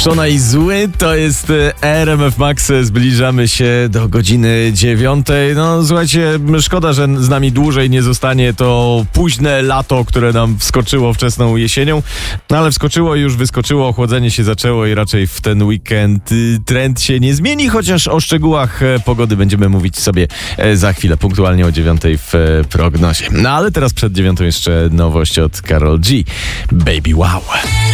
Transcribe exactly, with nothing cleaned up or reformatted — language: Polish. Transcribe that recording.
Szona i Zły, to jest R M F Max, zbliżamy się do godziny dziewiątej. No słuchajcie, szkoda, że z nami dłużej nie zostanie to późne lato, które nam wskoczyło wczesną jesienią, no ale wskoczyło i już wyskoczyło, ochłodzenie się zaczęło i raczej w ten weekend trend się nie zmieni, chociaż o szczegółach pogody będziemy mówić sobie za chwilę, punktualnie o dziewiątej w prognozie. No ale teraz przed dziewiątą jeszcze nowość od Karol G. Baby Wow.